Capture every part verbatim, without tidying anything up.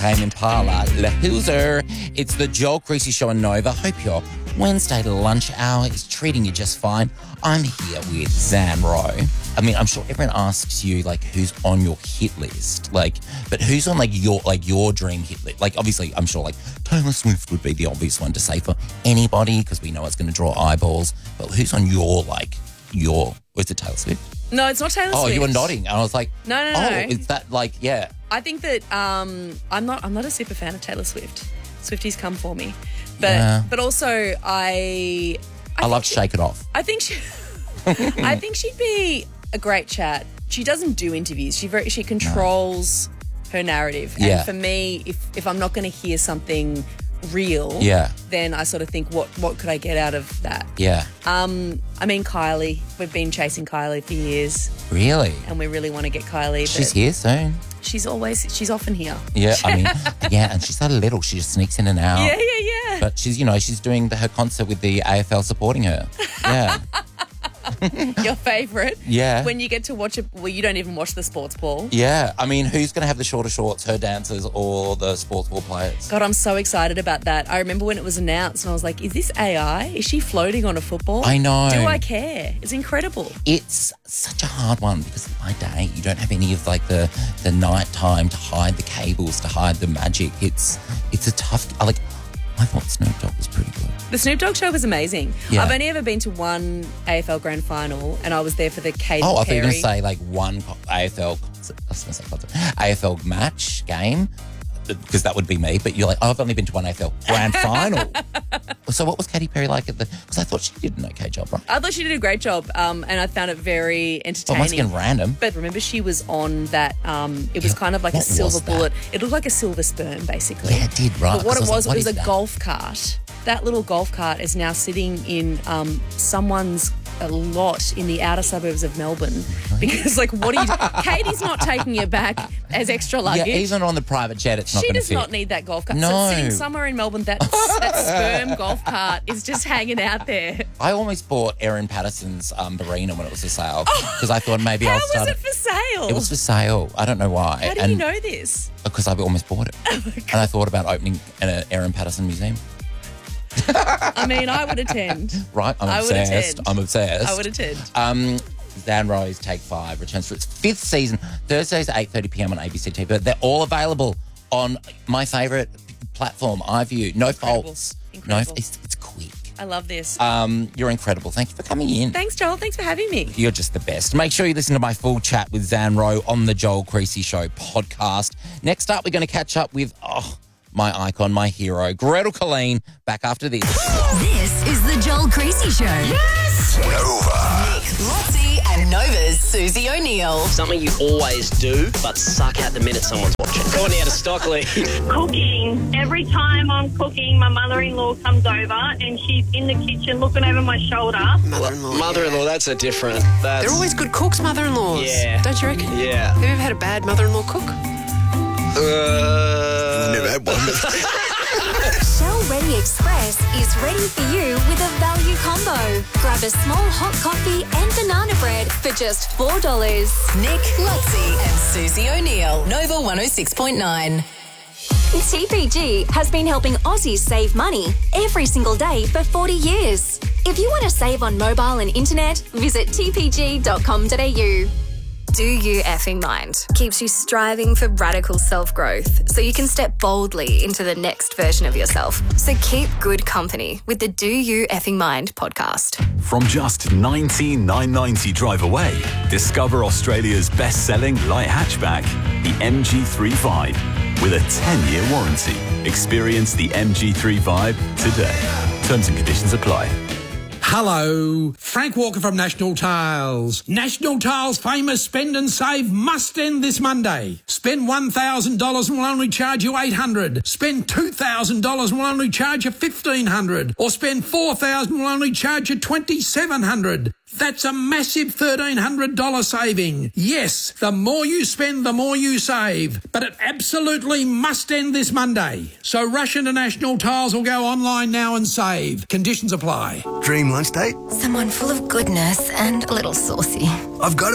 Tame Impala, La Hooser. It's the Joel Creasy Show on Nova. Hope your Wednesday lunch hour is treating you just fine. I'm here with Zan Rowe. I mean, I'm sure everyone asks you, like, who's on your hit list? Like, but who's on, like, your like your dream hit list? Like, obviously, I'm sure, like, Taylor Swift would be the obvious one to say for anybody because we know it's going to draw eyeballs. But who's on your, like, your... Was it Taylor Swift? No, it's not Taylor oh, Swift. Oh, you were nodding. And I was like... No, no, no. Oh, is that, like, yeah. I think that um, I'm not I'm not a super fan of Taylor Swift. Swifties come for me. But Yeah. but also, I... I, I love she, Shake It Off. I think she... I think she'd be a great chat. She doesn't do interviews. She very she controls no. her narrative. And yeah. for me, if if I'm not going to hear something real, yeah. then I sort of think, what what could I get out of that? Yeah. Um, I mean, Kylie. We've been chasing Kylie for years. Really? And we really want to get Kylie. She's here soon. She's always, she's often here. Yeah, I mean, yeah, and she's so little. She just sneaks in and out. Yeah, yeah, yeah. But she's, you know, she's doing the, her concert with the A F L supporting her. Yeah. Your favourite? Yeah. When you get to watch it, well, you don't even watch the sports ball. Yeah. I mean, who's going to have the shorter shorts, her dancers or the sports ball players? God, I'm so excited about that. I remember when it was announced and I was like, is this A I? Is she floating on a football? I know. Do I care? It's incredible. It's such a hard one because in my day, you don't have any of like the, the night time to hide the cables, to hide the magic. It's, it's a tough, like, I thought Snoop Dogg was pretty good. The Snoop Dogg show was amazing. Yeah. I've only ever been to one A F L grand final and I was there for the Katy Oh, I Perry. thought you were going to say like one A F L concert, I was going to say concert, A F L match game, because that would be me. But you're like, oh, I've only been to one A F L grand final. So what was Katy Perry like at the... Because I thought she did an okay job, right? I thought she did a great job um, and I found it very entertaining. Well, once again, random. But remember, she was on that... Um, it was Yeah, kind of like a what silver was that? bullet. It looked like a silver sperm, basically. Yeah, it did, right. But what it 'Cause I was, like, it was what a is that? golf cart. That little golf cart is now sitting in um, someone's a lot in the outer suburbs of Melbourne. Because, like, what are you... Katie's not taking it back as extra luggage. Yeah, even on the private jet, it's not She going to does fit. not need that golf cart. No. So it's sitting somewhere in Melbourne, that, that sperm golf cart is just hanging out there. I almost bought Erin Patterson's um, Barina when it was for sale because I thought maybe How I'll start... was it for sale? It was for sale. I don't know why. How do and you know this? Because I've almost bought it. Oh my God. And I thought about opening an Erin Patterson museum. I mean, I would attend. Right? I'm I would obsessed. attend. I'm obsessed. I would attend. Um, Zan Rowe's Take Five returns for its fifth season, Thursdays at eight thirty p m on A B C T V. But they're all available on my favourite platform, iView. No Incredible. faults. Incredible. No, it's, it's quick. I love this. Um, you're incredible. Thank you for coming in. Thanks, Joel. Thanks for having me. You're just the best. Make sure you listen to my full chat with Zan Rowe on the Joel Creasy Show podcast. Next up, we're going to catch up with, oh, my icon, my hero, Gretel Colleen, back after this. This is the Joel Creasy Show. Yes! Nova. Nick, Lottie, and Nova's Susie O'Neill. Something you always do, but suck out the minute someone's watching. Going out of Stockley. Cooking. Every time I'm cooking, my mother-in-law comes over and she's in the kitchen looking over my shoulder. Mother-in-law. Mother-in-law, that's a different. That's, They're always good cooks, mother-in-laws. Yeah. Don't you reckon? Yeah. Have you ever had a bad mother-in-law cook? Uh, Never had one. Shell Ready Express is ready for you with a value combo. Grab a small hot coffee and banana bread for just four dollars. Nick, Lottie, and Susie O'Neill. Nova one oh six point nine. T P G has been helping Aussies save money every single day for forty years. If you want to save on mobile and internet, visit t p g dot com dot a u. Do You Effing Mind keeps you striving for radical self-growth so you can step boldly into the next version of yourself. So keep good company with the Do You Effing Mind podcast. From just nineteen thousand nine hundred ninety drive away, discover Australia's best-selling light hatchback, the M G three Vibe, with a ten-year warranty. Experience the M G three Vibe today. Terms and conditions apply. Hello, Frank Walker from National Tiles. National Tiles' famous spend and save must end this Monday. Spend one thousand dollars and we'll only charge you eight hundred dollars. Spend two thousand dollars and we'll only charge you fifteen hundred dollars. Or spend four thousand dollars and we'll only charge you twenty-seven hundred dollars. That's a massive thirteen hundred dollars saving. Yes, the more you spend, the more you save. But it absolutely must end this Monday. So rush into National Tiles or go online now and save. Conditions apply. Dream lunch date? Someone full of goodness and a little saucy. I've got it.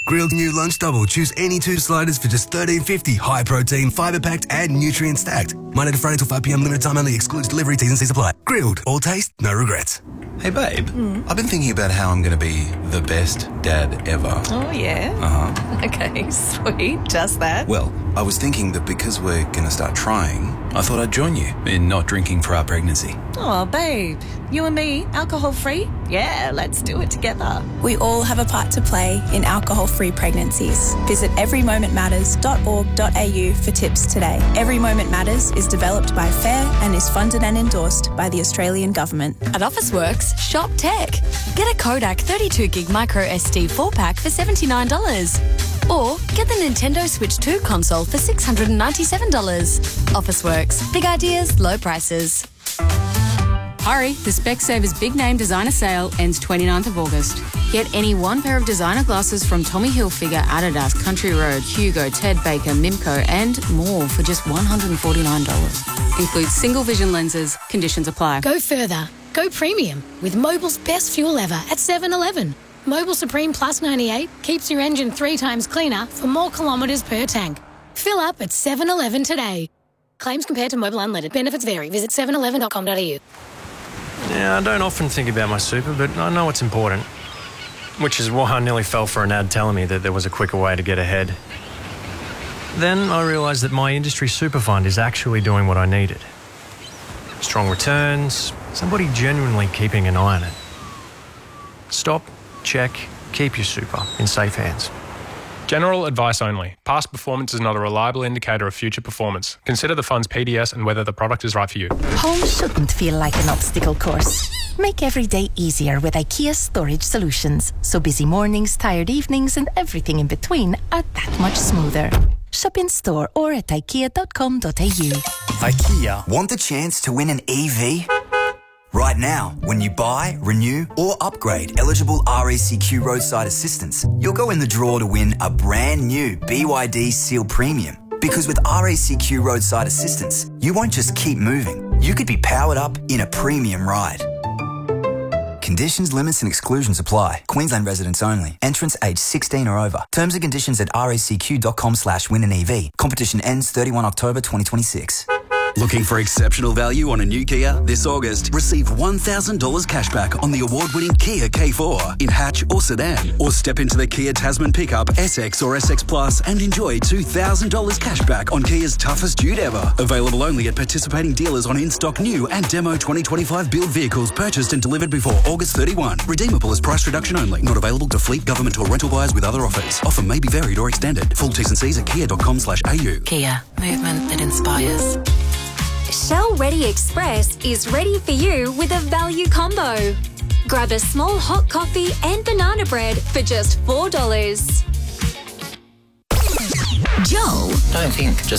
Grilled new lunch double. Choose any two sliders for just thirteen fifty. High protein, fibre packed, and nutrient stacked. Monday to Friday till five p.m. Limited time only. Excludes delivery. T's and C's apply. Grilled. All taste, no regrets. Hey, babe. I've been thinking about how I'm going to be the best dad ever. Oh, yeah? Uh-huh. Okay, sweet. Just that. Well, I was thinking that because we're going to start trying, I thought I'd join you in not drinking for our pregnancy. Oh, babe. You and me, alcohol-free? Yeah, let's do it together. We all have a part to play in alcohol-free pregnancies. Visit every moment matters dot org dot a u for tips today. Every Moment Matters is developed by FAIR and is funded and endorsed by the Australian Government. At Officeworks, shop tech. Get a Kodak thirty-two gig micro S D four pack for seventy-nine dollars. Or get the Nintendo Switch two console for six hundred ninety-seven dollars. Officeworks. Big ideas, low prices. Hurry, the Specsavers Big Name Designer Sale ends twenty-ninth of August. Get any one pair of designer glasses from Tommy Hilfiger, Adidas, Country Road, Hugo, Ted Baker, Mimco and more for just one hundred forty-nine dollars. Includes single vision lenses. Conditions apply. Go further. Go premium with Mobil's best fuel ever at seven eleven. Mobil Supreme Plus ninety-eight keeps your engine three times cleaner for more kilometres per tank. Fill up at seven eleven today. Claims compared to Mobil Unleaded. Benefits vary. Visit seven eleven dot com dot a u. Yeah, I don't often think about my super, but I know it's important. Which is why I nearly fell for an ad telling me that there was a quicker way to get ahead. Then I realised that my industry super fund is actually doing what I needed. Strong returns, somebody genuinely keeping an eye on it. Stop, check, keep your super in safe hands. General advice only. Past performance is not a reliable indicator of future performance. Consider the fund's P D S and whether the product is right for you. Home shouldn't feel like an obstacle course. Make every day easier with IKEA Storage Solutions. So busy mornings, tired evenings and everything in between are that much smoother. Shop in store or at ikea dot com dot a u. IKEA. Want the chance to win an E V? Right now, when you buy, renew or upgrade eligible R A C Q roadside assistance, you'll go in the draw to win a brand new B Y D Seal Premium. Because with R A C Q roadside assistance, you won't just keep moving, you could be powered up in a premium ride. Conditions, limits and exclusions apply. Queensland residents only. Entrants aged sixteen or over. Terms and conditions at racq dot com slash win an E V. Competition ends thirty-first of October twenty twenty-six. Looking for exceptional value on a new Kia? This August, receive one thousand dollars cashback on the award-winning Kia K four in hatch or sedan. Or step into the Kia Tasman pickup, S X or S X Plus and enjoy two thousand dollars cashback on Kia's toughest dude ever. Available only at participating dealers on in-stock new and demo twenty twenty-five build vehicles purchased and delivered before August thirty-first. Redeemable as price reduction only. Not available to fleet, government or rental buyers with other offers. Offer may be varied or extended. Full T's and C's at kia dot com slash a u. Kia. Movement that inspires. Shell Ready Express is ready for you with a value combo. Grab a small hot coffee and banana bread for just four dollars. Joel. Don't think, just